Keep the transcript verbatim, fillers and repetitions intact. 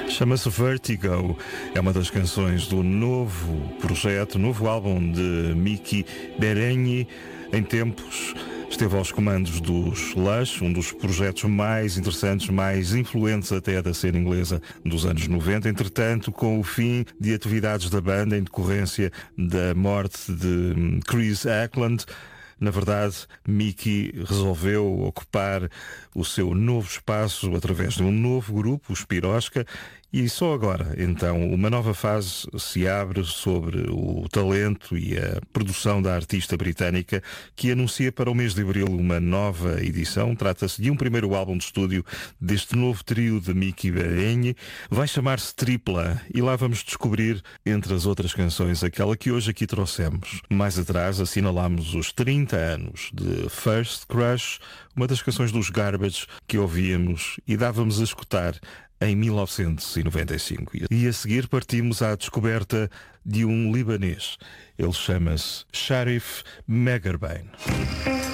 Chama-se Vertigo, é uma das canções do novo projeto, novo álbum de Miki Berenyi. Em tempos esteve aos comandos dos Lush, um dos projetos mais interessantes, mais influentes até da cena inglesa dos anos noventa. Entretanto, com o fim de atividades da banda em decorrência da morte de Chris Ackland, na verdade, Miki resolveu ocupar o seu novo espaço através de um novo grupo, os Piroska, e só agora, então, uma nova fase se abre sobre o talento e a produção da artista britânica, que anuncia para o mês de abril uma nova edição. Trata-se de um primeiro álbum de estúdio deste novo trio de Miki Berenyi. Vai chamar-se Tripla, e lá vamos descobrir, entre as outras canções, aquela que hoje aqui trouxemos. Mais atrás assinalámos os trinta anos de First Crush, uma das canções dos Garbage que ouvíamos e dávamos a escutar em mil novecentos e noventa e cinco. E a seguir partimos à descoberta de um libanês. Ele chama-se Sharif Megarbain.